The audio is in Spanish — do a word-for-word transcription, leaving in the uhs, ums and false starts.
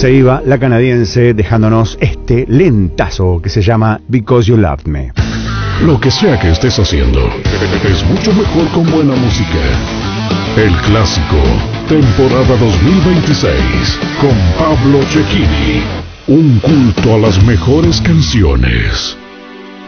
se iba la canadiense dejándonos este lentazo que se llama Because You Loved Me. Lo que sea que estés haciendo, es mucho mejor con buena música. El Clásico, temporada dos mil veintiséis, con Pablo Cecchini. Un culto a las mejores canciones.